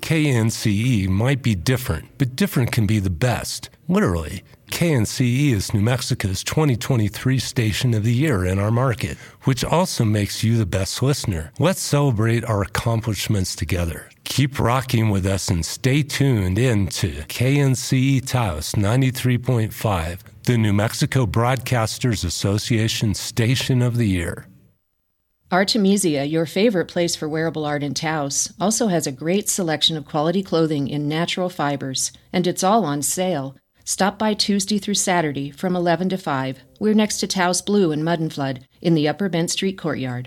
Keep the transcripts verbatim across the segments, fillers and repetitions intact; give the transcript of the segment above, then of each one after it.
K N C E might be different, but different can be the best. Literally, K N C E is New Mexico's twenty twenty-three Station of the Year in our market, which also makes you the best listener. Let's celebrate our accomplishments together. Keep rocking with us and stay tuned in to K N C E Taos ninety-three point five, the New Mexico Broadcasters Association Station of the Year. Artemisia, your favorite place for wearable art in Taos, also has a great selection of quality clothing in natural fibers, and it's all on sale. Stop by Tuesday through Saturday from eleven to five. We're next to Taos Blue and Mud and Flood in the Upper Bent Street courtyard.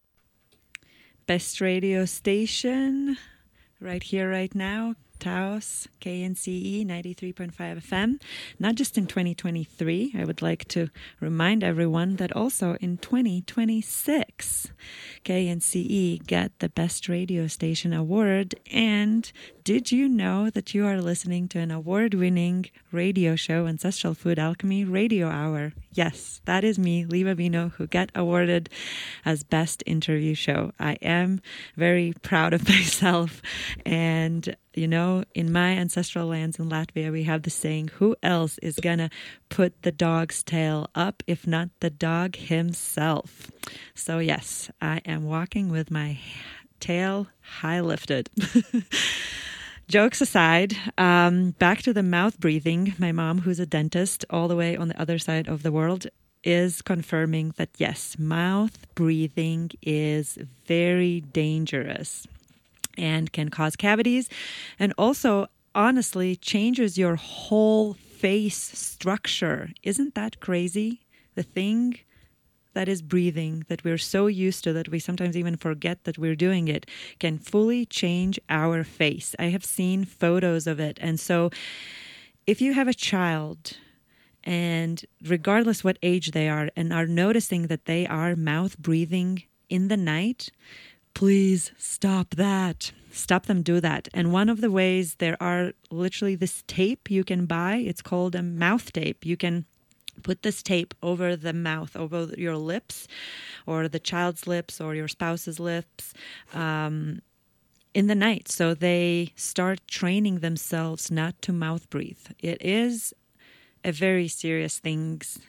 Best radio station right here, right now. Taos, K N C E ninety-three point five F M, not just in twenty twenty-three. I would like to remind everyone that also in twenty twenty-six, K N C E got the Best Radio Station Award. And did you know that you are listening to an award-winning radio show, Ancestral Food Alchemy Radio Hour? Yes, that is me, Lee Bavino, who got awarded as Best Interview Show. I am very proud of myself. And, you know, in my ancestral lands in Latvia, we have the saying, who else is gonna put the dog's tail up if not the dog himself? So yes, I am walking with my tail high lifted. Jokes aside, um, back to the mouth breathing. My mom, who's a dentist all the way on the other side of the world, is confirming that yes, mouth breathing is very dangerous and can cause cavities, and also honestly changes your whole face structure. Isn't that crazy? The thing that is breathing, that we're so used to that we sometimes even forget that we're doing it, can fully change our face. I have seen photos of it. And so if you have a child, and regardless what age they are, and are noticing that they are mouth breathing in the night, please stop that. Stop them do that. And one of the ways, there are literally this tape you can buy. It's called a mouth tape. You can put this tape over the mouth, over your lips, or the child's lips, or your spouse's lips, um, in the night. So they start training themselves not to mouth breathe. It is a very serious thing